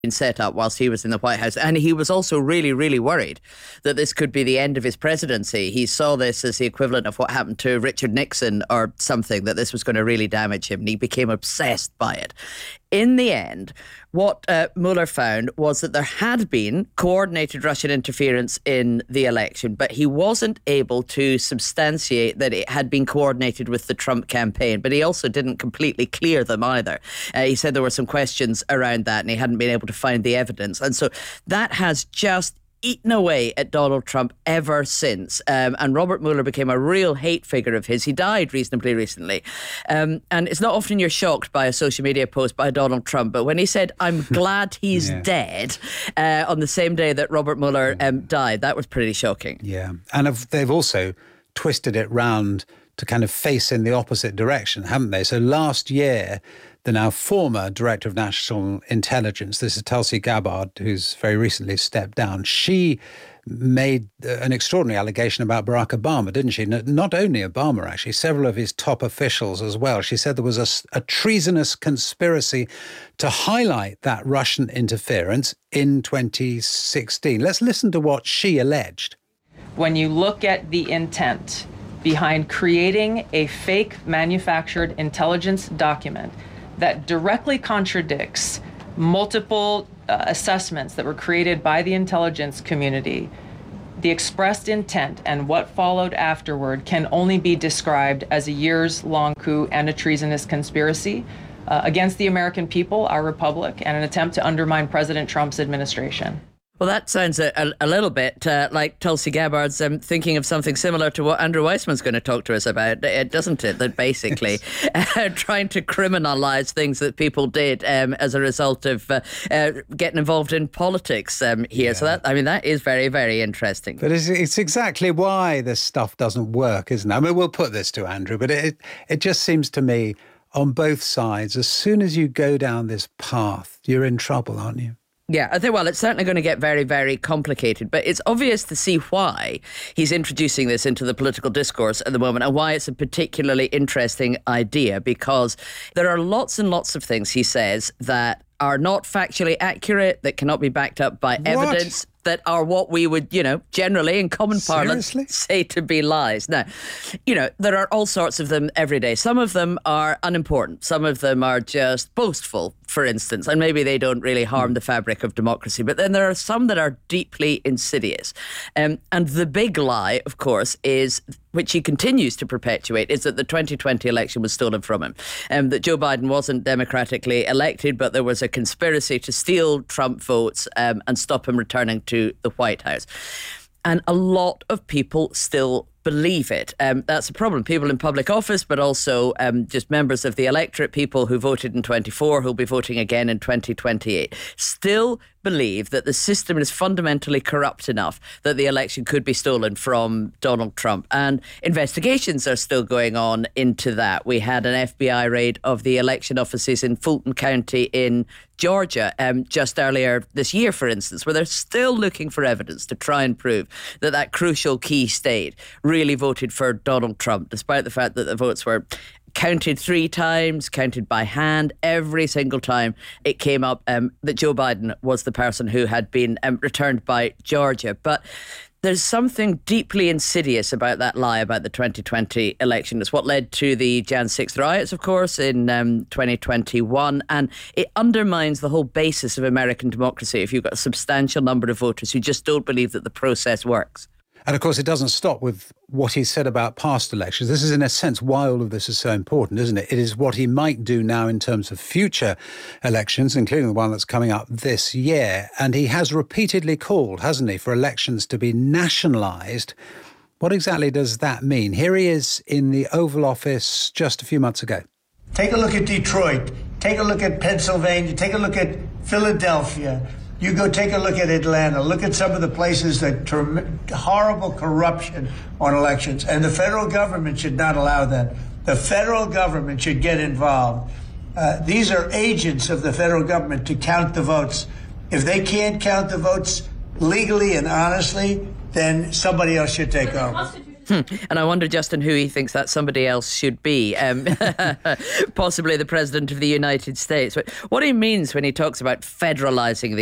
set up whilst he was in the White House. And he was also really, really worried that this could be the end of his presidency. He saw this as the equivalent of what happened to Richard Nixon or something, that this was going to really damage him. And he became obsessed by it. In the end, what Mueller found was that there had been coordinated Russian interference in the election, but he wasn't able to substantiate that it had been coordinated with the Trump campaign. But he also didn't completely clear them either. He said there were some questions around that and he hadn't been able to find the evidence. And so that has just eaten away at Donald Trump ever since. And Robert Mueller became a real hate figure of his. He died reasonably recently. And it's not often you're shocked by a social media post by Donald Trump, but when he said, "I'm glad he's dead," on the same day that Robert Mueller died, that was pretty shocking. Yeah. And they've also twisted it round to kind of face in the opposite direction, haven't they? So last year, the now former Director of National Intelligence, this is Tulsi Gabbard, who's very recently stepped down, she made an extraordinary allegation about Barack Obama, didn't she? Not only Obama, actually, several of his top officials as well. She said there was a treasonous conspiracy to highlight that Russian interference in 2016. Let's listen to what she alleged. When you look at the intent behind creating a fake manufactured intelligence document that directly contradicts multiple assessments that were created by the intelligence community, the expressed intent and what followed afterward can only be described as a years-long coup and a treasonous conspiracy against the American people, our republic, and an attempt to undermine President Trump's administration. Well, that sounds a little bit like Tulsi Gabbard's thinking of something similar to what Andrew Weissman's going to talk to us about, doesn't it? That basically trying to criminalise things that people did as a result of getting involved in politics here. Yeah. So that is very, very interesting. But it's exactly why this stuff doesn't work, isn't it? I mean, we'll put this to Andrew, but it just seems to me on both sides, as soon as you go down this path, you're in trouble, aren't you? Yeah, I think, well, it's certainly going to get very, very complicated, but it's obvious to see why he's introducing this into the political discourse at the moment and why it's a particularly interesting idea, because there are lots and lots of things he says that are not factually accurate, that cannot be backed up by evidence, that are what we would, generally in common parlance say to be lies. Now, there are all sorts of them every day. Some of them are unimportant. Some of them are just boastful, for instance, and maybe they don't really harm the fabric of democracy. But then there are some that are deeply insidious. And the big lie, of course, is, which he continues to perpetuate, is that the 2020 election was stolen from him. That Joe Biden wasn't democratically elected, but there was a conspiracy to steal Trump votes and stop him returning to the White House. And a lot of people still believe it. That's a problem. People in public office, but also just members of the electorate, people who voted in 24, who'll be voting again in 2028, still believe that the system is fundamentally corrupt enough that the election could be stolen from Donald Trump. And investigations are still going on into that. We had an FBI raid of the election offices in Fulton County in Georgia just earlier this year, for instance, where they're still looking for evidence to try and prove that that crucial key state really voted for Donald Trump, despite the fact that the votes were counted 3 times, counted by hand. Every single time it came up that Joe Biden was the person who had been returned by Georgia. But there's something deeply insidious about that lie about the 2020 election. It's what led to the Jan 6th riots, of course, in 2021. And it undermines the whole basis of American democracy if you've got a substantial number of voters who just don't believe that the process works. And of course, it doesn't stop with what he said about past elections. This is, in a sense, why all of this is so important, isn't it? It is what he might do now in terms of future elections, including the one that's coming up this year. And he has repeatedly called, hasn't he, for elections to be nationalised. What exactly does that mean? Here he is in the Oval Office just a few months ago. Take a look at Detroit. Take a look at Pennsylvania. Take a look at Philadelphia. You go take a look at Atlanta. Look at some of the places that horrible corruption on elections. And the federal government should not allow that. The federal government should get involved. These are agents of the federal government to count the votes. If they can't count the votes legally and honestly, then somebody else should take over. And I wonder, Justin, who he thinks that somebody else should be. Possibly the President of the United States. But what he means when he talks about federalizing the